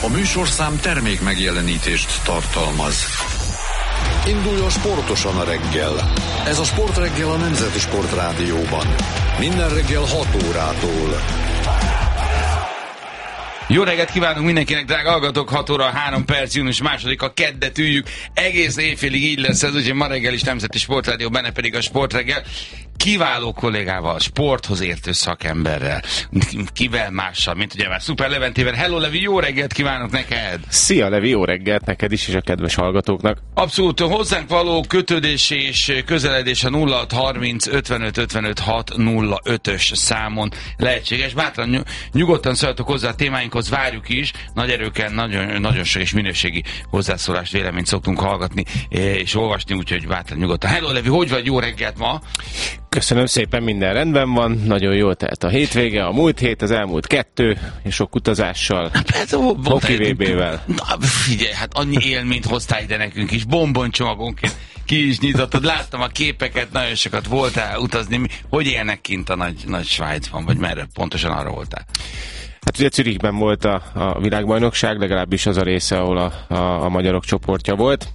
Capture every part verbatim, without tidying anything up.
A műsorszám termék megjelenítést tartalmaz. Induljon sportosan a reggel. Ez a Sportreggel a Nemzeti Sportrádióban. Minden reggel hat órától. Jó reggelt kívánunk mindenkinek, drága hallgatók, hat óra három perc, június második, a keddet üljük. Egész éjfélig így lesz ez, úgyhogy ma reggel is Nemzeti Sportrádió, benne pedig a Sportreggel. Kiváló kollégával, sporthoz értő szakemberrel, kivel mással, mint ugye már Szuper Leventével. Hello Levi, jó reggelt kívánok neked! Szia Levi, jó reggelt neked is, és a kedves hallgatóknak. Abszolút, hozzánk való kötődés és közeledés a nulla hat harminc ötvenöt ötvenöt hat nulla ötös számon lehetséges. Bátran nyugodtan szóljatok hozzá a témáinkhoz, várjuk is. Nagy erőken, nagyon, nagyon sok és minőségi hozzászólást, véleményt szoktunk hallgatni és olvasni, úgyhogy bátran nyugodtan. Hello Levi, hogy vagy, jó reggelt ma? Köszönöm szépen, minden rendben van, nagyon jól telt a hétvége, a múlt hét, az elmúlt kettő, és sok utazással, hoki vé bével. Na figyelj, hát annyi élményt hoztál ide nekünk is, bomboncsomagonként ki is nyitottad, láttam a képeket, nagyon sokat voltál utazni, hogy élnek kint a nagy, nagy Svájcban, vagy merre pontosan arra voltál? Hát ugye Zürichben volt a, a világbajnokság, legalábbis az a része, ahol a, a, a magyarok csoportja volt.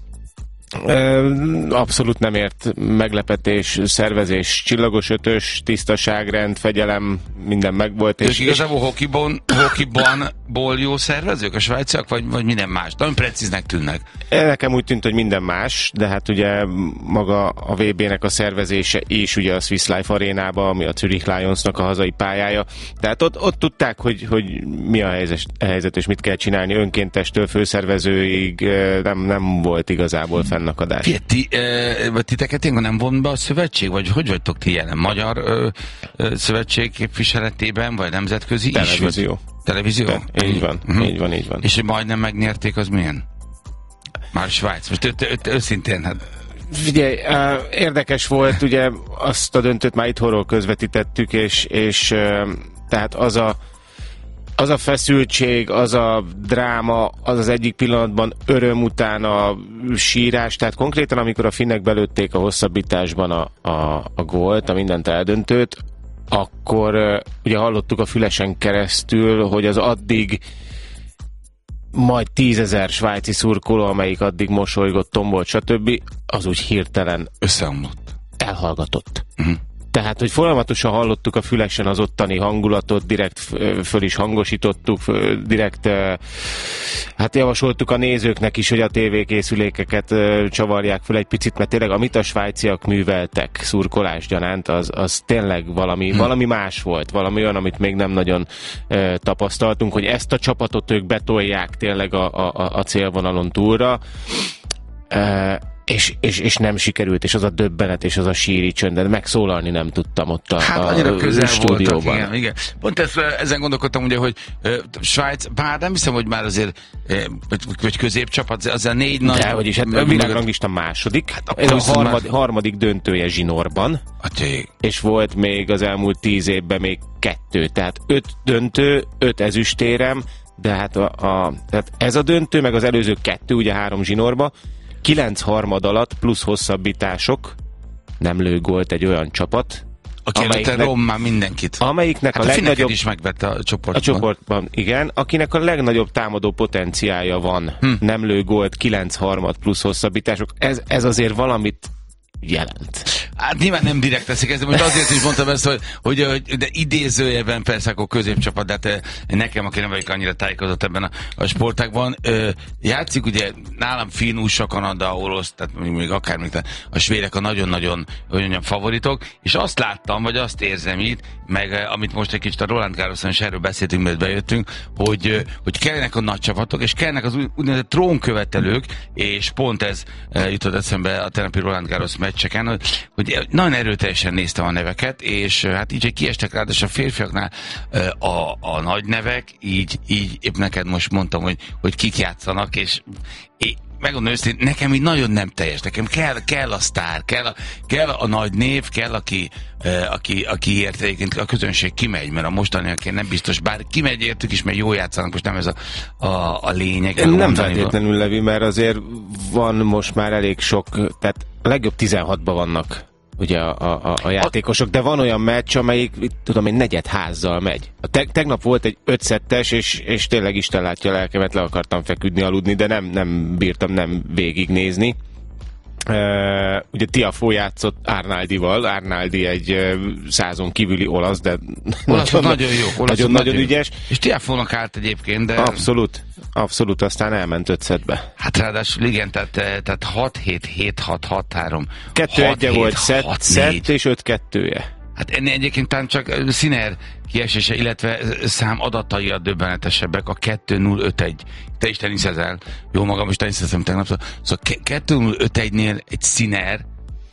Abszolút nem ért meglepetés, szervezés, csillagos ötös, tisztaságrend, fegyelem, minden megvolt. Ők és igazából hokiban, hokibanból jó szervezők a svájciak, vagy, vagy minden más? Nagyon precíznek tűnnek. Nekem úgy tűnt, hogy minden más, de hát ugye maga a vé bének a szervezése is ugye a Swiss Life Arénába, ami a Zürich Lionsnak a hazai pályája. Tehát ott, ott tudták, hogy, hogy mi a helyzet, a helyzet és mit kell csinálni, önkéntestől főszervezőig nem, nem volt igazából fennakadás. Fie, ti, e, titeket én nem von be a szövetség, vagy hogy vagytok ti jelen? Magyar ö, ö, szövetség képviseletében, vagy nemzetközi Televízió. is? Televízió? Te, így van, uh-huh. így van, így van. És hogy majdnem megnyerték, az milyen? Már Svájc. Most ő, ő, ő, őszintén, hát... Figyelj, érdekes volt, ugye azt a döntőt már itthonról közvetítettük, és, és tehát az a az a feszültség, az a dráma, az az egyik pillanatban öröm után a sírás, tehát konkrétan amikor a finnek belőtték a hosszabbításban a, a, a gólt, a mindent eldöntőt, akkor uh, ugye hallottuk a fülesen keresztül, hogy az addig majd tízezer svájci szurkoló, amelyik addig mosolygott, tombolt, stb., az úgy hirtelen összeomlott. Elhallgatott. Uh-huh. Tehát, hogy folyamatosan hallottuk a fülesen az ottani hangulatot, direkt föl is hangosítottuk, direkt hát javasoltuk a nézőknek is, hogy a tévékészülékeket csavarják föl egy picit, mert tényleg amit a svájciak műveltek szurkolás gyanánt, az, az tényleg valami, hmm. valami más volt, valami olyan, amit még nem nagyon uh, tapasztaltunk, hogy ezt a csapatot ők betolják tényleg a, a, a célvonalon túlra. Uh, És, és, és nem sikerült, és az a döbbenet, és az a síri csönd, de megszólalni nem tudtam ott a, hát, a, a stúdióban. Voltak, igen, igen. Pont ezt, ezen gondolkodtam ugye, hogy uh, Svájc, bár nem hiszem, hogy már azért uh, vagy középcsapat, az a négy nagy... De, vagyis, hát a világranglista második, hát ez a harmad, már... harmadik döntője zsinórban, és volt még az elmúlt tíz évben még kettő, tehát öt döntő, öt ezüstérem, de hát a, a, tehát ez a döntő, meg az előző kettő, ugye három zsinórba, kilenc harmad alatt plusz hosszabbítások nem lő gólt egy olyan csapat, aki előtte rommá mindenkit. Amelyiknek hát a, a legnagyobb... is megvette a csoportban. A csoportban, igen. Akinek a legnagyobb támadó potenciálja van, hm. nem lő gólt, kilenc harmad plusz hosszabbítások. Ez, ez azért valamit jelent. Hát nyilván nem direkt teszik ezt, de most azért is mondtam ezt, hogy, hogy, hogy de idézőjelben persze akkor középcsapat, de hát nekem, aki nem vagyok annyira tájékozott ebben a, a sportákban, ö, játszik ugye nálam Finn, u es á, Kanada, orosz, tehát még akármik, a svédek a nagyon-nagyon olyan favoritok, és azt láttam, vagy azt érzem itt, meg amit most egy kicsit a Roland Garroson is erről beszéltünk, mert bejöttünk, hogy, hogy kellenek a nagy csapatok, és kellenek az úgynevezett trónkövetelők, és pont ez jutott eszembe a tegnapi Roland Garros meccseken, hogy, hogy nagyon erőteljesen néztem a neveket, és hát így, hogy kiestek rá, és a férfiaknál a, a nagy nevek, így, így épp neked most mondtam, hogy, hogy kik játszanak, és é, megmondom őszintén, nekem így nagyon nem teljes, nekem kell, kell a sztár, kell a, kell a nagy név, kell aki, uh, aki, aki ért, egyébként a közönség kimegy, mert a mostaniak nem biztos, bár kimegy értük is, mert jó játszanak, most nem ez a, a, a lényeg. Nem feltétlenül, Levi, mert azért van most már elég sok, tehát a legjobb tizenhatban vannak ugye a, a, a játékosok, de van olyan meccs, amelyik, tudom én, negyed házzal megy. A te, tegnap volt egy ötszettes, és, és tényleg Isten látja a lelkemet, le akartam feküdni, aludni, de nem, nem bírtam nem végignézni. Uh, ugye Tiafoe játszott Arnaldival, Arnaldi egy uh, százon kívüli olasz, de olasz nagyon, nagyon jó, olasz nagyon, nagyon ügyes. És Tiafoe-nak állt egyébként, de... Abszolút, abszolút, aztán elment öt szettbe. Hát ráadásul igen, tehát, tehát hat hét hét hat hat három kettő egy volt szett, szett és öt kettője. Hát ennél egyébként talán csak Sinner kiesése, illetve szám adatai a döbbenetesebbek, a kettő null öt egy. Te is teniszezel. Jó, magam is teniszezem tegnap. Szóval kettő null öt egynél egy Sinner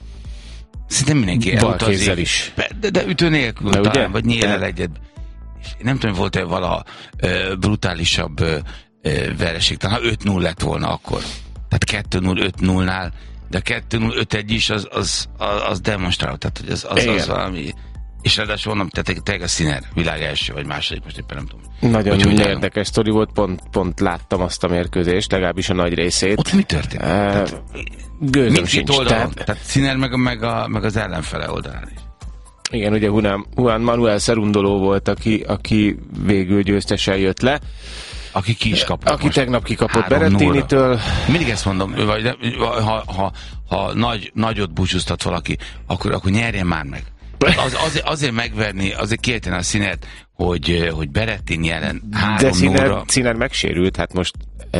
szinte mindenki elutazik. is. De, de ütő nélkül de talán, ugye? vagy nyílel egyet. És nem tudom, volt-e vala ö, brutálisabb ö, ö, vereség. Talán öt null lett volna akkor. Tehát kettő null öt nullnál, de kettő null öt egy is az, az, az, az demonstráló. Tehát, hogy az, az, az valami... És ráadásul mondom, tehát tényleg a Sinner világ első, vagy második, most éppen nem tudom. Nagyon hogy érdekes sztori volt, pont, pont láttam azt a mérkőzést, legalábbis a nagy részét. Ott mi történt? Uh, tehát, gőzöm sincs. Oldalon, tehát, tehát Sinner meg, meg, a, meg az ellenfele oldalán is. Igen, ugye Juan, Juan Manuel Cerundolo volt, aki, aki végül győztesen jött le. Aki ki is kapott. Aki tegnap kikapott Berrettinitől. Mindig ezt mondom, vagy, ha, ha, ha nagy, nagyot búcsúztat valaki, akkor, akkor nyerjen már meg. Az, azért, azért megverni, azért kiejteni a Sinnert, hogy, hogy Berrettini ellen három nullra. De Sinner megsérült, hát most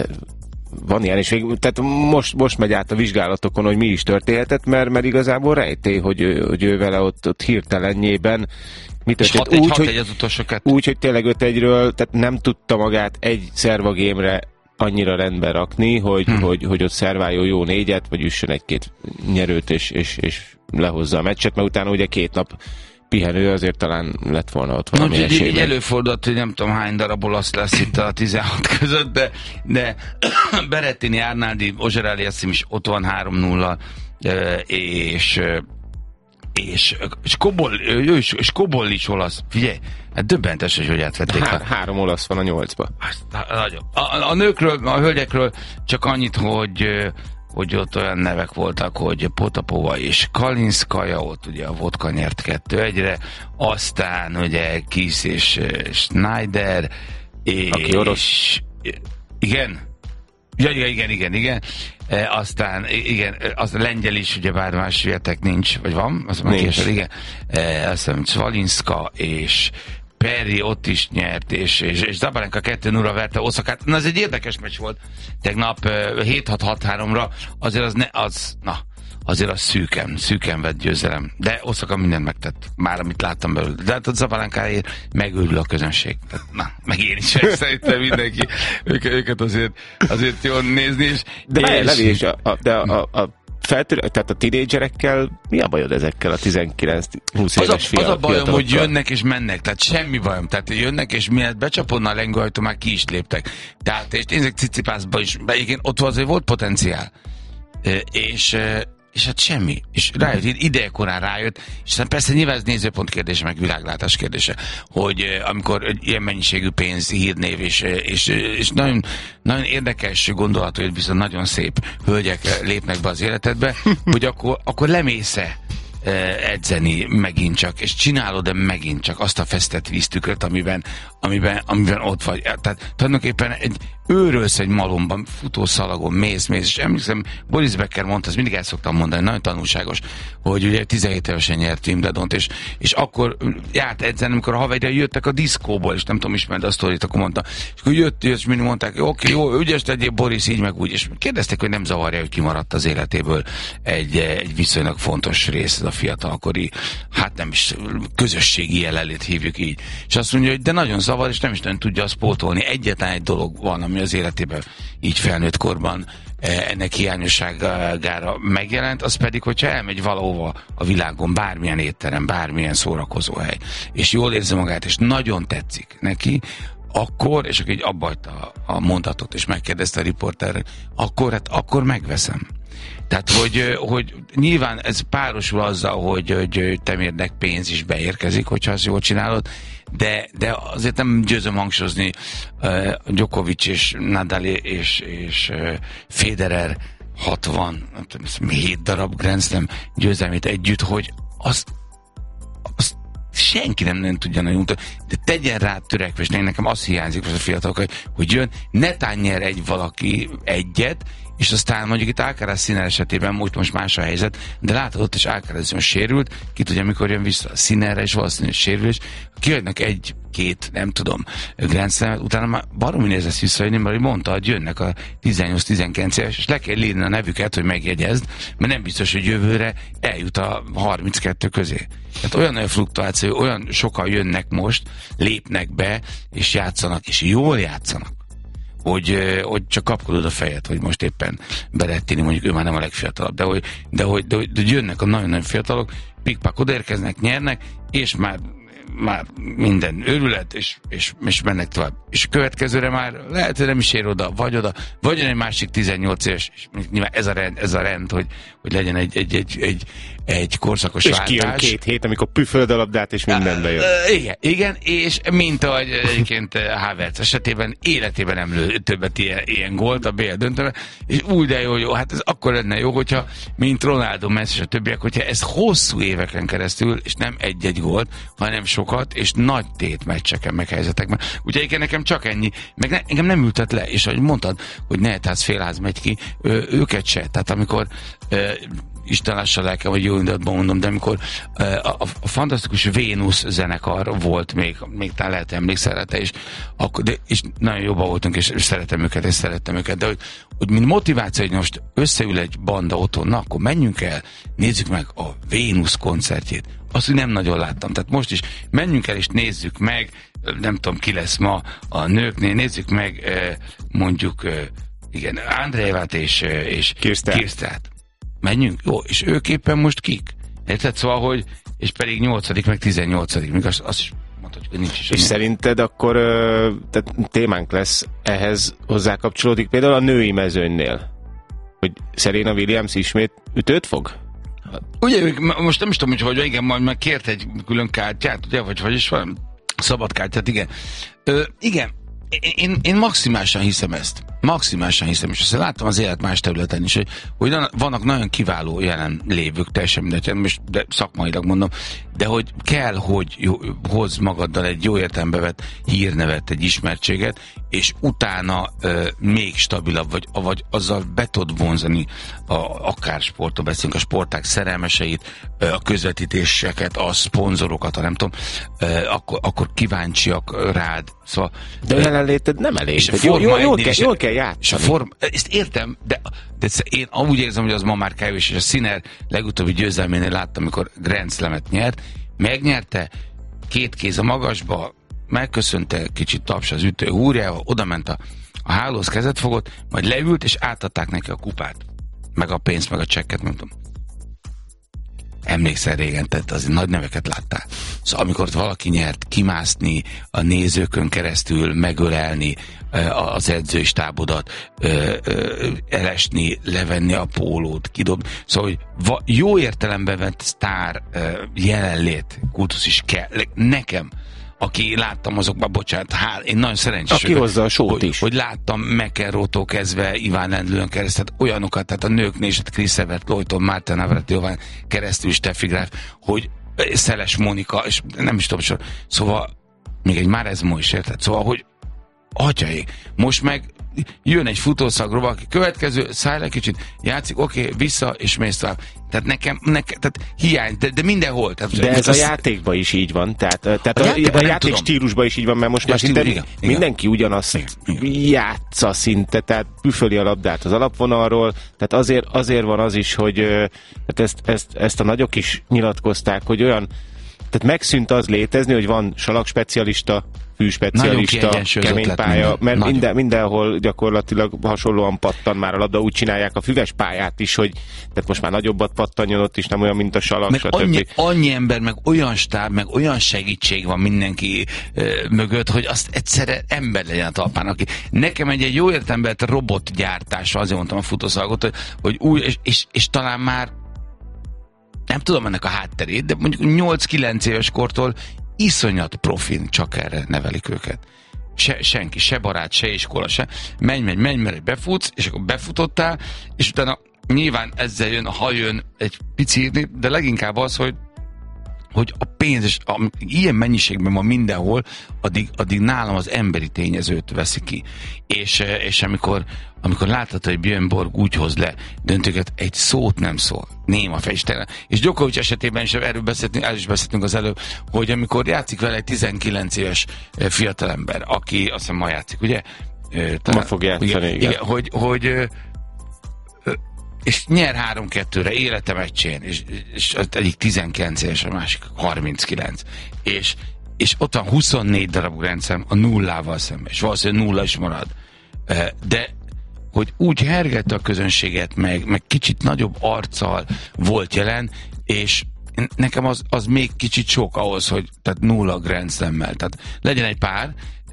van ilyen, és tehát most, most megy át a vizsgálatokon, hogy mi is történhetett, mert, mert igazából rejtély, hogy, hogy ő vele ott, ott hirtelenjében mi történt. Úgy, hogy, úgy, hogy tényleg öt egyről, tehát nem tudta magát egy szervagémre annyira rendbe rakni, hogy, hmm. hogy, hogy ott szerváljon jó négyet, vagy üssön egy-két nyerőt, és, és, és lehozza a meccset, mert utána ugye két nap pihenő, azért talán lett volna ott valami no, esély. Így előfordult, hogy nem tudom hány darab olasz lesz itt a tizenhat között, de, de Berrettini, Arnaldi, Ožeráli is ott van három nulla, és és, és Kobol, ő is, és Kobol is olasz. Figyelj, hát döbbentes, hogy hogy átvették. Há, három olasz van a nyolcba. A, a, a nőkről, a hölgyekről csak annyit, hogy hogy ott olyan nevek voltak, hogy Potapova és Kalinszkaja, ott ugye a vodka nyert kettő egyre, aztán ugye Kiss és Schneider, és... Aki orosz. Igen? Ja, igen, igen, igen, igen. E, aztán, igen, az a lengyel is, ugye bár más vietek nincs, vagy van? Az nincs. Később, igen. E, aztán Cvalinszka és Perry ott is nyert, és, és, és Zabalenka kettő nullra verte Oszakát. Na, ez egy érdekes meccs volt. Tegnap hét hat hat háromra, azért az, ne, az, na, azért az szűken, szűken vett győzelem. De Oszaka mindent megtett, már amit láttam belőle. De hát a Zabalenkáért megőrül a közönség. Tehát, na, meg én is, szerintem mindenki ők, őket azért, azért jól nézni. És, de és, Levi, és a, a, de a, a feltör, tehát a tínédzserekkel mi a bajod ezekkel a tizenkilenc-húsz éves fiatal? Az a bajom, hogy jönnek és mennek, tehát semmi bajom. Tehát jönnek és miért becsapodna a lengőhajtó, már ki is léptek. Tehát és nézzük Cicipászba is, igen, ott azért volt potenciál. E, és és hát semmi. És rájött, idejekorán rájött, és aztán persze nyilván ez nézőpont kérdése, meg világlátás kérdése, hogy eh, amikor egy ilyen mennyiségű pénz, hírnév, és, és, és nagyon, nagyon érdekes gondolat, hogy viszont nagyon szép hölgyek lépnek be az életedbe, hogy akkor, akkor lemész-e eh, edzeni megint csak, és csinálod-e megint csak azt a fesztett víztükröt, amiben, amiben, amiben ott vagy. Tehát tulajdonképpen egy őrölsz egy malomban, futószalagon, mész, mész, és emlékszem, Boris Becker mondta, ezt mindig el szoktam mondani, nagyon tanulságos, hogy ugye tizenhét évesen nyert Wimbledont, és, és akkor járt edzeni, amikor a haverjai jöttek a diszkóból, és nem tudom, ismerni a sztorit, akkor mondta, és akkor jött, és mindig mondták, oké, jó, ügyes legyél, Boris, így meg úgy, és kérdezték, hogy nem zavarja, hogy kimaradt az életéből egy, egy viszonylag fontos rész, ez a fiatalkori, hát nem is közösségi jelenlét hívjuk így. És azt mondja, hogy de nagyon zavar, és nem is nagyon tudja azt pótolni. Egyetlen egy dolog van, ami az életében így felnőtt korban ennek hiányosságára megjelent, az pedig, hogyha elmegy valahova a világon, bármilyen étterem, bármilyen szórakozóhely, és jól érzi magát, és nagyon tetszik neki, akkor, és akkor így abba hagyta a mondatot, és megkérdezte a riporter, akkor, hát akkor megveszem. Tehát, hogy, hogy nyilván ez párosul azzal, hogy, hogy temérdek pénz is beérkezik, hogyha azt jól csinálod, de, de azért nem győzöm hangsúlyozni uh, Djokovic és Nadal és, és uh, Federer hatvan, hét darab Grand Slam győzelmét együtt, hogy azt, azt senki nem, nem tudja nagyon mutatni, de tegyen rá törekvés, nekem az hiányzik most a fiatalok, hogy jön, netán nyer egy valaki egyet, és aztán mondjuk itt Alcaraz Sinner esetében most, most más a helyzet, de látod, ott is Alcaraz most sérült, ki tudja, mikor jön vissza. Sinnerre is valószínűleg sérülés, kihagynak egy-két, nem tudom, Grand Slam, utána már baromi néz lesz visszajönni, mert mondta, hogy jönnek a tizennyolc-tizenkilenc éves, és le kell írni a nevüket, hogy megjegyezd, mert nem biztos, hogy jövőre eljut a harminckettő közé. Tehát olyan olyan fluktuáció, olyan sokan jönnek most, lépnek be, és játszanak, és jól játszanak. Hogy, hogy csak kapkodod a fejed, hogy most éppen Berrettini, mondjuk ő már nem a legfiatalabb, de hogy, de hogy, de hogy, de hogy jönnek a nagyon-nagyon fiatalok, pikpak odaérkeznek, nyernek, és már, már minden őrület, és, és, és mennek tovább. És a következőre már lehet, hogy nem is ér oda, vagy oda, vagy egy másik tizennyolc éves, és nyilván ez a rend, ez a rend hogy, hogy legyen egy, egy, egy, egy, egy korszakos és váltás. És kijön két hét, amikor püföld a labdát, és minden bejön. Igen, igen, és mint ahogy egyébként Havertz esetében életében nem lő többet ilyen, ilyen gólt a bé el döntőben, és úgy de jó, jó, hát ez akkor lenne jó, hogyha mint Ronaldo, Messi és a többiek, hogyha ez hosszú éveken keresztül, és nem egy-egy gólt, hanem sokat, és nagy tét meccseken, meg helyzetekben. Úgyhogy igen, nekem csak ennyi, meg ne, engem nem ültet le, és ahogy mondtad, hogy ne, tehát félház megy ki, ő, őket se. Tehát amikor ö, Isten lássa lelkem, hogy jó indulatban mondom, de amikor uh, a, a, a fantasztikus Vénusz zenekar volt még, még talán lehet emlékszel rá te is, akkor, de, és nagyon jobban voltunk, és, és szeretem őket, és szerettem őket, de hogy, hogy mint motiváció, hogy most összeül egy banda otthon, na, akkor menjünk el, nézzük meg a Vénusz koncertjét. Azt, hogy nem nagyon láttam. Tehát most is menjünk el, és nézzük meg, nem tudom, ki lesz ma a nőknél, nézzük meg mondjuk, igen, Andrejevát és, és Kirstát. Menjünk? Jó, és ők éppen most kik? Érted? Szóval, hogy és pedig nyolcadik, meg tizennyolcadik, még azt, azt is mondhatjuk, hogy nincs is. És szerinted akkor ö, tehát témánk lesz ehhez hozzá kapcsolódik például a női mezőnynél, hogy Serena Williams ismét ütőt fog? Ugye, most nem is tudom, hogy hogy igen, majd meg kért egy külön kártyát, ugye, vagy hogy is van, szabad kártyát, igen. Ö, igen, én, én maximálisan hiszem ezt. Maximálisan hiszem, és azt láttam az élet más területen is, hogy, hogy vannak nagyon kiváló jelen lévők, teljesen mindegy, de szakmailag mondom, de hogy kell, hogy jó, hozz magaddal egy jó értelembe vett hírnevet, egy ismertséget, és utána ö, még stabilabb, vagy, vagy azzal be tud vonzani a, akár sportról beszélünk, a sportág szerelmeseit, ö, a közvetítéseket, a szponzorokat, ha nem tudom, ö, akkor, akkor kíváncsiak rád. Szóval, de a jelenléted nem elég. Jól, jól, jól, kell, jól kell játszani. És a form, ezt értem, de, de én úgy érzem, hogy az ma már kevés, és a Sinner legutóbbi győzelménél láttam, amikor Grand Slamet nyert, megnyerte, két kéz a magasba, megköszönte, kicsit taps az ütő húrjával, oda ment a, a hálóhoz, kezet fogott, majd leült, és átadták neki a kupát, meg a pénzt, meg a csekket, nem tudom. Emlékszel régen, tehát azért nagy neveket láttál. Szóval amikor valaki nyert, kimászni a nézőkön keresztül, megölelni az edzői stábodat, elesni, levenni a pólót, kidobni. Szóval, hogy jó értelemben vett sztár jelenlét, kultusz is kell. Nekem, aki láttam azokban, bocsánat, hál, én nagyon szerencsés aki hozza a sót is. Hogy láttam McEnroe-tól kezdve Iván Lendlőn keresztül, tehát olyanokat, tehát a nőknél is, Chris Evert, Lloydon, Martin Navratilova keresztül, Steffi Graf, hogy Szeles Monika, és nem is tudom, sor. Szóval még egy Márezmo is érted, szóval, hogy atyaik, most meg jön egy futószagról, aki következő, szállj le kicsit, játszik, oké, okay, vissza, és mész tovább. Tehát nekem, nekem tehát hiány, de, de mindenhol. Tehát, de ez az... a játékban is így van, tehát, tehát a, játék, a játék stílusban is így van, mert most már szinte igen, mindenki igen. ugyanazt igen, igen. játsza szinte, tehát püföli a labdát az alapvonalról, tehát azért, azért van az is, hogy tehát ezt, ezt, ezt a nagyok is nyilatkozták, hogy olyan, tehát megszűnt az létezni, hogy van salakspecialista, fűspecialista, kemény pálya, mert minden, mindenhol gyakorlatilag hasonlóan pattan már a labda, úgy csinálják a füves pályát is, hogy tehát most már nagyobbat pattanjon ott is, nem olyan, mint a salak, meg stb. Annyi, annyi ember, meg olyan stáb, meg olyan segítség van mindenki ö, mögött, hogy azt egyszerre ember legyen a talpán, aki nekem egy, egy jó értelemben robotgyártásra, azért mondtam a futószalagot, hogy, hogy új, és, és, és talán már nem tudom ennek a hátterét, de mondjuk nyolc-kilenc éves kortól iszonyat profin csak erre nevelik őket. Se, senki, se barát, se iskola, se. Menj, menj, menj, mert befutsz, és akkor befutottál, és utána nyilván ezzel jön, ha jön egy pici, de leginkább az, hogy hogy a pénz, és a, ilyen mennyiségben van mindenhol, addig, addig nálam az emberi tényezőt veszi ki. És, és amikor, amikor láthatod, hogy Björn Borg úgy hoz le döntőket, egy szót nem szól. Néma fejstelen. És Djokovic esetében is erről beszéltünk, el is beszéltünk az előbb, hogy amikor játszik vele egy tizenkilenc éves fiatalember, aki azt hiszem ma játszik, ugye? Ma fog játszani, igen. igen. igen hogy, hogy és nyer három kettőre élete meccsén, és, és egyik tizenkilenc éves, a másik harminckilenc. És, és ott van huszonnégy darab Grand Slam a nullával szemben, és valószínűleg nulla is marad. De hogy úgy hergette a közönséget, meg, meg kicsit nagyobb arccal volt jelen, és nekem az, az még kicsit sok ahhoz, hogy tehát nulla Grand Slammel. Tehát legyen egy pár,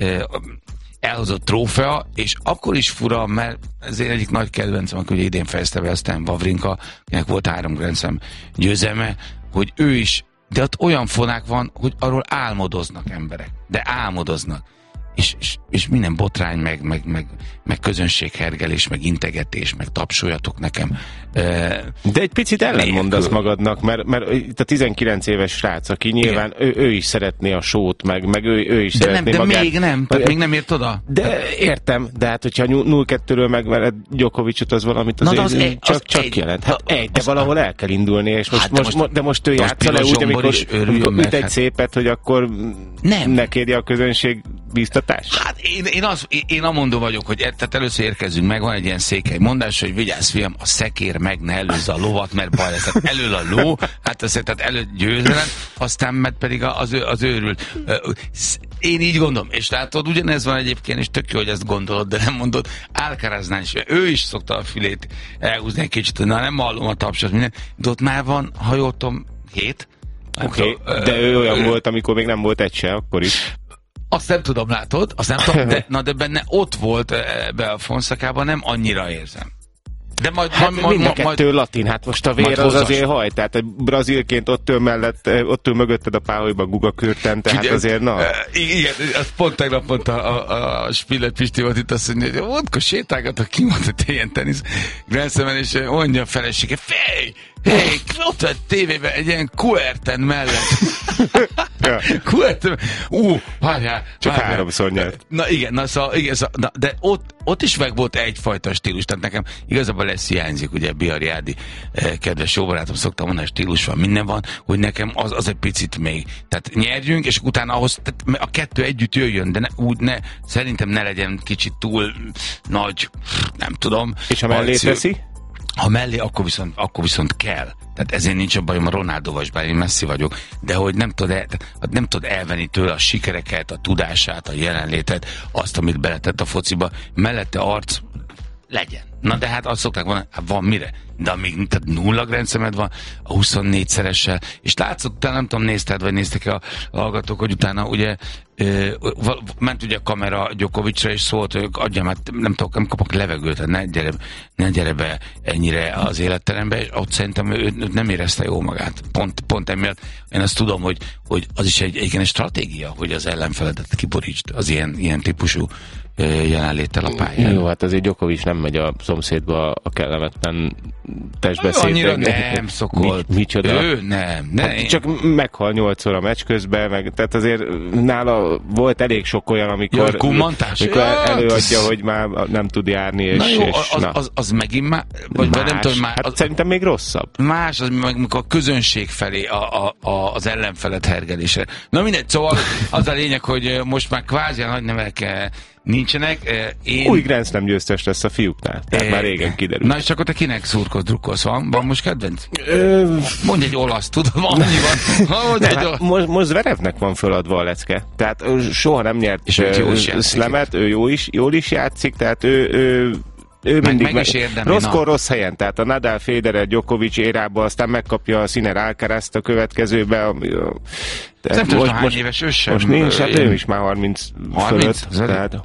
elhozott trófea, és akkor is fura, mert ez én egyik nagy kedvencem, aki idén fejezte be, aztán Wawrinka, akinek volt három Grand Slam győzelme, hogy ő is, de ott olyan fonák van, hogy arról álmodoznak emberek, de álmodoznak. És, és, és minden botrány, meg, meg, meg, meg közönséghergelés, meg integetés, meg tapsoljatok nekem. De egy picit ellentmondasz magadnak, mert, mert itt a tizenkilenc éves srác, aki nyilván ő, ő is szeretné a sót, meg, meg ő, ő is de szeretné nem, de magát. még nem, tehát még nem ért oda. De értem, de hát hogyha nulla kettőről megvered Djokovicot, az valamit azért az egy, csak, az csak egy, jelent. Hát az, egy, de az valahol el kell indulni, és most, hát de, most, most, de most ő játsza le úgy, amikor, amikor üt egy hát. szépet, hogy akkor nem. ne kérje a közönség biztatást. Hát én, én, az, én, én amondó vagyok, hogy tehát először érkezünk meg, van egy ilyen székely mondás, hogy vigyázz fiam, a szekér meg ne előzze a lovat, mert baj lesz. Tehát elől a ló, hát az, tehát előtt győzelem, aztán meg pedig az, az őrült. Én így gondolom, és látod, ugyanez van egyébként, és tök jó, hogy ezt gondolod, de nem mondod, Alcaraznál is, ő is szokta a fülét elhúzni egy kicsit, hogy na nem hallom a tapsot, minden, de ott már van, ha jól tudom, hét. Oké, okay, de ő olyan ő, volt, amikor még nem volt egy se, akkor is. Azt nem tudom, látod? Azt nem tudom, de, na de benne ott volt ebbe a Fonszakában, nem annyira érzem. De majd, hát majd, mind a kettő majd, latin, hát most a vér az azért haj, tehát egy brazilként ott ül mellett, ott ül mögötted a páholyban Guga Kürten, tehát ugye, azért na. Igen, azt pont tegnap mondta a, a, a Spiller Pisti volt itt azt mondja, hogy mondkor sétálgatok ki, mondta, hogy ilyen tenisz Grand Slam-en, és mondja a felesége, fej! Hey, ott van tévében egy ilyen Kuerten mellett. Ja. Kuerten, ú, várjál. Csak várjál. háromszor nyert. Na igen, na, szóval, igen szóval, na, de ott, ott is meg volt egyfajta stílus, tehát nekem igazából lesz hiányzik, ugye Bihari Ádi, eh, kedves jó barátom, szoktam mondani, stílus van, minden van, hogy nekem az, az egy picit még. Tehát nyerjünk, és utána ahhoz, tehát a kettő együtt jöjjön, de ne, úgy ne, szerintem ne legyen kicsit túl nagy, nem tudom. És ha mellé teszi? Ha mellé, akkor viszont, akkor viszont kell. Tehát ezért nincs a bajom a Ronaldo-val, bár én messzi vagyok, de hogy nem tudod, el, nem tudod elvenni tőle a sikereket, a tudását, a jelenlétet, azt, amit beletett a fociba, mellette arc legyen. Na de hát azt szokták van, hát van mire. De amíg tehát nulla Grand Slamed van, a huszonnégyszeressel, és látszott, utána nem tudom, nézted, vagy néztek a hallgatók, hogy utána ugye ö, ment ugye a kamera Djokovicra, és szólt, hogy adjam, hát nem tudom, nem kapok levegőt, ne gyere, ne gyere be ennyire az életterembe, és ott szerintem ő, ő nem érezte jó magát. Pont, pont emiatt én azt tudom, hogy, hogy az is egy, egy, egy stratégia, hogy az ellenfeledet kiborítsd az ilyen, ilyen típusú jelenléttel a pályán. Jó, hát azért Djokovic nem megy a szomszédba a kellemetlen testbeszédnek. Annyira nem szokott. Mi, micsoda? Ő nem. nem. Hát csak meghal nyolcszor a meccs közben, meg, tehát azért nála volt elég sok olyan, amikor, ja, amikor el, előadja, hogy már nem tud járni. És, na jó, és, az, na. Az, az megint már, vagy más, nem tudom, már, hát az, szerintem még rosszabb. Más, az amikor a közönség felé a, a, a, az ellenfelet hergelése. Na mindegy, szóval az a lényeg, hogy most már kvázi nagy nevek nincsenek. Én... Új Grand Slam győztes lesz a fiúknál, tehát e... már régen kiderült. Na és akkor te kinek szurkolsz, drukkolsz? Van, van most kedvenc? Ö... Mondj egy olasz, tudod, van, annyi van. Nem, hát most, most Zverevnek van föladva a lecke. Tehát soha nem nyert és szlemet, ő jó is, jól is játszik, tehát ő, ő ő meg, mindig meg is érdemli, rosszkor rossz helyen, tehát a Nadal, Federer, Djokovic érába, aztán megkapja a Sinner Alcarazt a következőbe. Ami, nem tudom, hány most, éves ő sem. Most nincs, hát ő is már harminc, harminc fölött. Tehát,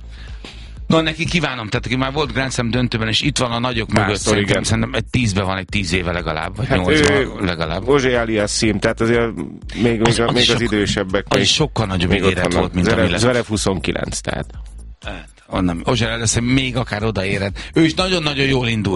na, neki kívánom, tehát aki már volt Grand Slam döntőben, és itt van a nagyok mögött, szerintem, szerintem egy tízbe van, egy tíz éve legalább, vagy hát nyolcban legalább. Ozsé Aliassime, tehát azért még az, még az, még az idősebbek. Az is sokkal nagyobb ígéret volt, mint ami lett. Zverev huszonkilenc, tehát. Onnan, Ozsé Aliassime még akár odaéred. Ő is nagyon-nagyon jól indult.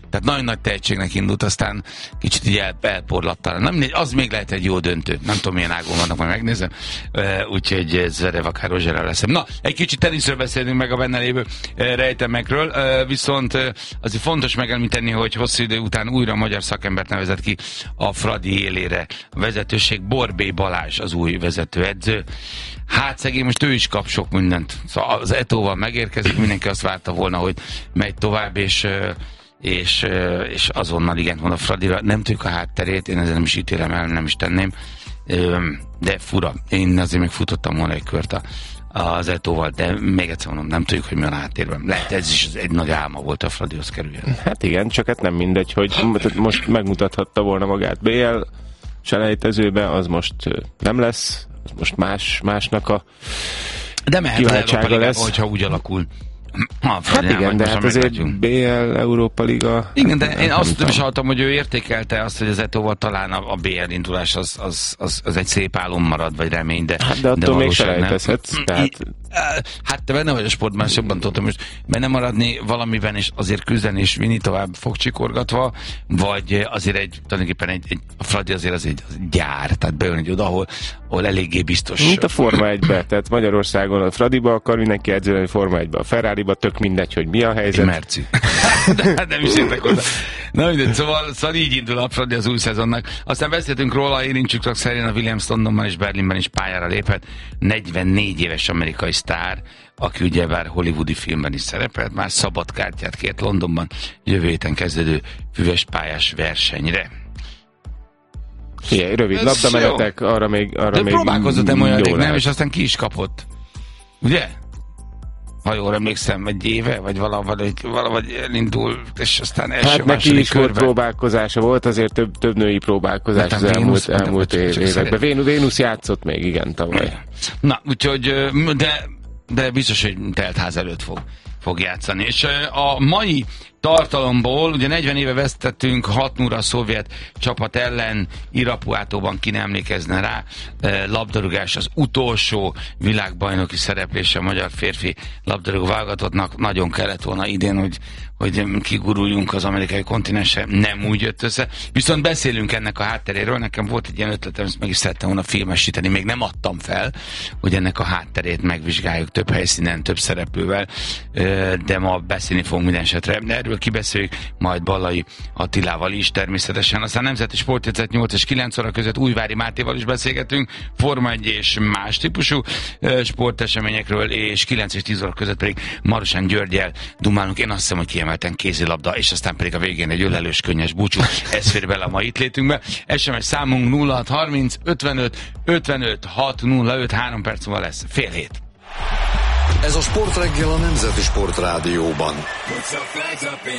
Tehát nagyon nagy tehetségnek indult, aztán kicsit így el, elporlatta. Nem mindegy, az még lehet egy jó döntő. Nem tudom, milyen ágon vannak, majd megnézem. Úgyhogy Zverev akár Rozsérrel leszem. Na, egy kicsit teniszről beszélünk meg a benne lévő rejtemekről, viszont azért fontos megemlíteni, hogy hosszú idő után újra magyar szakembert nevezett ki a Fradi élére. A vezetőség Borbély Balázs az új vezetőedző. Hát szegény, most ő is kap sok mindent. Szóval az Etóval megérkezik, mindenki azt várta volna, hogy megy tovább, és, és, és azonnal igent mond a Fradira. Nem tudjuk a hátterét, én ezzel nem is ítélem el, nem is tenném, de fura. Én azért még futottam volna egy kört a, az Etóval, de még egyszer mondom, nem tudjuk, hogy mi van a háttérben. Lehet, ez is egy nagy álma volt a Fradihoz kerüljen. Hát igen, csak hát nem mindegy, hogy most megmutathatta volna magát bé el selejtezőbe, az most nem lesz, az most más, másnak a de mehet az Európa Ligába, hogyha úgy alakul. Ha, hát igen, de hát azért bé el, Európa Liga... Igen, de én azt nem is hallottam, hogy ő értékelte azt, hogy az Etóval talán a, a bé el indulás az, az, az, az egy szép álom marad, vagy remény, de... Hát de attól de még selejtezhetsz, tehát... Hát te benne vagy a sportban, és jobban tudtam, hogy benne maradni valamiben, és azért küzdeni és vinni tovább fogcsikorgatva, vagy azért egy, tulajdonképpen egy, egy a Fradi azért az egy, az egy gyár, tehát bejönni oda, ahol, ahol eléggé biztos. Mint a Forma egybe, tehát Magyarországon a Fradiba akar mindenki edzőlni, Forma egybe, a Ferrariba, tök mindegy, hogy mi a helyzet. Merci. De nem is értek oda. Na mindegy, szóval, szóval így indul a Fradi az új szezonnak. Aztán beszéltünk róla, érintsük csak Serena Williams Londonban és Berlinben is pályára léphet. negyvennégy éves amerikai sztár, aki ugyebár hollywoodi filmben is szerepelt, már szabad kártyát kért Londonban jövő héten kezdődő füves pályás versenyre. Igen, rövid labdamenetek, arra még arra de még próbálkozott-e olyan, nem, és aztán ki is kapott. Ugye? Ha jól emlékszem, egy éve, vagy valahogy, valahogy elindul, és aztán első hát neki is volt próbálkozása, volt azért több, több női próbálkozás az elmúlt, elmúlt év, években. Vénusz, Vénusz játszott még, igen, tavaly. Na, úgyhogy, de, de biztos, hogy teltház előtt fog, fog játszani. És a mai tartalomból, ugye negyven éve vesztettünk hat nulla a szovjet csapat ellen, Irapuátóban, ki nem emlékezne rá, labdarúgás az utolsó világbajnoki szereplése a magyar férfi labdarúgó válogatottnak. Nagyon kellett volna idén, hogy, hogy kiguruljunk az amerikai kontinensre, nem úgy jött össze. Viszont beszélünk ennek a hátteréről, nekem volt egy ilyen ötletem, ezt meg is szerettem volna filmesíteni, még nem adtam fel, hogy ennek a hátterét megvizsgáljuk több helyszínen, több szereplővel, de ma beszélni fogunk minden esetre. Erről kibeszéljük, majd Ballai Attilával is természetesen. Aztán Nemzeti Sportjegyzet nyolc és kilenc óra között Újvári Mátéval is beszélgetünk, Forma egy és más típusú uh, sporteseményekről, és kilenc és tíz óra között pedig Marosán Györgyel dumálunk. Én azt hiszem, hogy kiemelten kézilabda, és aztán pedig a végén egy ölelős, könnyes búcsú. Ez fér bele a mai itt létünkbe. es em es számunk nulla hat harminc ötvenöt ötvenöt hat nulla öt, három perc múlva lesz. Fél hét. Ez a Sportreggel a Nemzeti Sportrádióban.